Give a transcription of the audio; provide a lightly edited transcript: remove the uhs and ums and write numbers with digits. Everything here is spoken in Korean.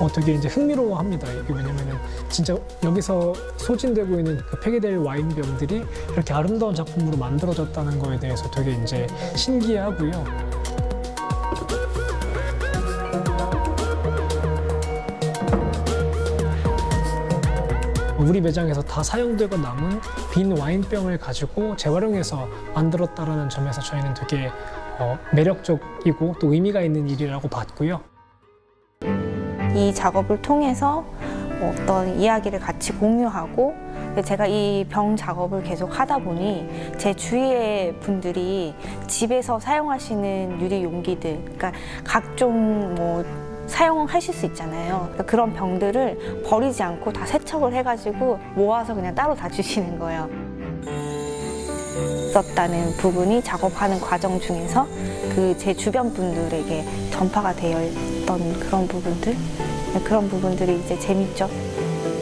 되게 이제 흥미로워합니다. 이게 왜냐면은 진짜 여기서 소진되고 있는 그 폐기될 와인병들이 이렇게 아름다운 작품으로 만들어졌다는 거에 대해서 되게 이제 신기해하고요. 우리 매장에서 다 사용되고 남은 빈 와인병을 가지고 재활용해서 만들었다는 점에서 저희는 되게 매력적이고 또 의미가 있는 일이라고 봤고요. 이 작업을 통해서 어떤 이야기를 같이 공유하고, 제가 이 병 작업을 계속 하다 보니 제 주위의 분들이 집에서 사용하시는 유리 용기들, 그러니까 각종 사용하실 수 있잖아요. 그러니까 그런 병들을 버리지 않고 다 세척을 해가지고 모아서 그냥 따로 다 주시는 거예요. 썼다는 부분이 작업하는 과정 중에서 그 제 주변 분들에게 전파가 되어 있던 그런 부분들이 이제 재밌죠.